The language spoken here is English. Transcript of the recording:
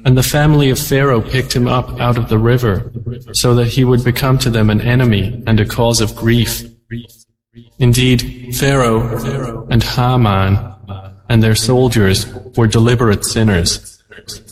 And the family of Pharaoh picked him up out of the river, so that he would become to them an enemy and a cause of grief. Indeed, Pharaoh and Haman and their soldiers were deliberate sinners.